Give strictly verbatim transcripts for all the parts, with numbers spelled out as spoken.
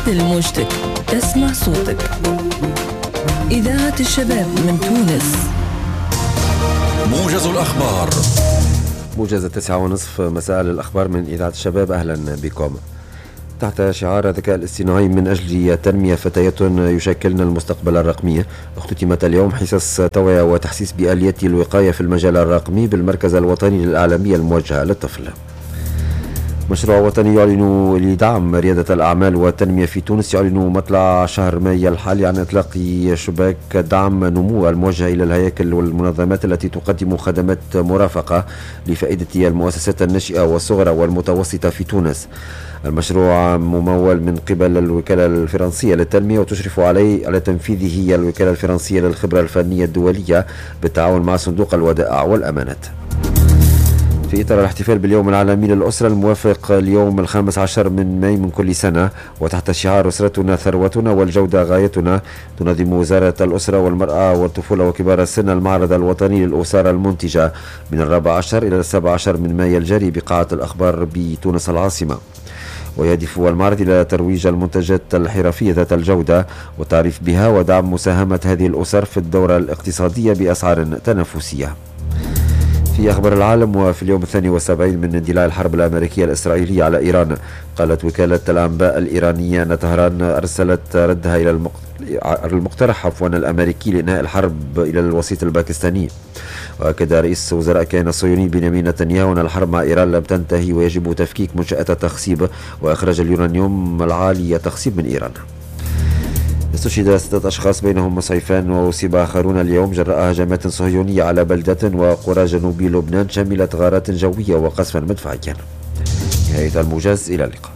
عدل موجتك، تسمع صوتك. إذاعة الشباب من تونس. موجز الأخبار. موجز التاسعة ونصف مساء للأخبار من إذاعة الشباب. أهلا بكم. تحت شعار الذكاء الاصطناعي من أجل تنمية فتيات يشكلن المستقبل الرقمي، اختتمت اليوم حصص توعية وتحسيس بآلية الوقاية في المجال الرقمي بالمركز الوطني للإعلامية الموجهة للطفل. مشروع وطني يعلن لدعم ريادة الأعمال والتنمية في تونس يعلن مطلع شهر ماي الحالي عن إطلاق شباك دعم نمو الموجه إلى الهياكل والمنظمات التي تقدم خدمات مرافقة لفائدة المؤسسات الناشئة والصغرى والمتوسطة في تونس. المشروع ممول من قبل الوكالة الفرنسية للتنمية وتشرف عليه على تنفيذه الوكالة الفرنسية للخبرة الفنية الدولية بالتعاون مع صندوق الودائع والأمانات. في إطار الاحتفال باليوم العالمي للأسرة الموافق اليوم الخامس عشر من ماي من كل سنة، وتحت شعار أسرتنا ثروتنا والجودة غايتنا، تنظم وزارة الأسرة والمرأة والطفولة وكبار السن المعرض الوطني للأسر المنتجة من الرابع عشر إلى السابع عشر من ماي الجاري بقاعة الأخبار بتونس العاصمة. ويهدف المعرض إلى ترويج المنتجات الحرفية ذات الجودة والتعريف بها ودعم مساهمة هذه الأسر في الدورة الاقتصادية بأسعار تنافسية. في أخبار العالم، وفي اليوم الثاني والسبعين من اندلاع الحرب الأمريكية الإسرائيلية على إيران، قالت وكالة الأنباء الإيرانية أن طهران أرسلت ردها إلى المقترح عفوا الأمريكي لإنهاء الحرب إلى الوسيط الباكستاني. وأكد رئيس وزراء الكيان الصهيوني بنيامين نتنياهو أن الحرب مع إيران لم تنتهي ويجب تفكيك منشآت التخصيب وإخراج اليورانيوم العالي التخصيب من إيران. استشهد ستة أشخاص بينهم مسعفان وأصيب آخرون اليوم جراء هجمات صهيونية على بلدة وقرى جنوب لبنان شملت غارات جوية وقصفا مدفعيا. نهاية الموجز، إلى اللقاء.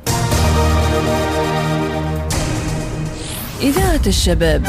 إذاعة الشباب.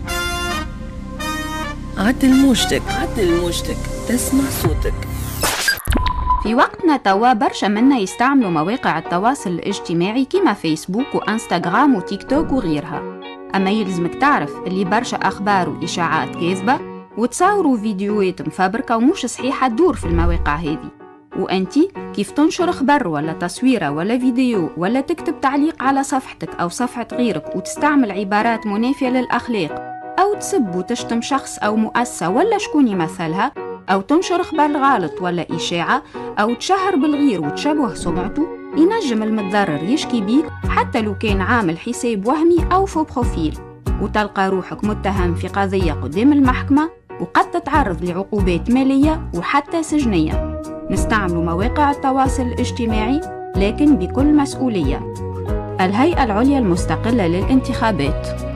عدل موجتك، عدل موجتك، تسمع صوتك. في وقتنا توا برشا منا يستعملوا مواقع التواصل الاجتماعي كما فيسبوك وانستغرام وتيك توك وغيرها، أما يلزمك تعرف اللي برشا أخبار وإشاعات كاذبة وتصوروا فيديوهات مفبركة ومش صحيحة تدور في المواقع هذه، وأنتي كيف تنشر خبر ولا تصويرة ولا فيديو ولا تكتب تعليق على صفحتك أو صفحة غيرك وتستعمل عبارات منافية للأخلاق أو تسب وتشتم شخص أو مؤسسة ولا شكون يمثلها، أو تنشر خبر غلط ولا إشاعة أو تشهر بالغير وتشبه سمعته، ينجم المتضرر يشكي بيك حتى لو كان عامل حساب وهمي أو فو بروفيل، وتلقى روحك متهم في قضية قدام المحكمة وقد تتعرض لعقوبات مالية وحتى سجنية. نستعمل مواقع التواصل الاجتماعي لكن بكل مسؤولية. الهيئة العليا المستقلة للانتخابات.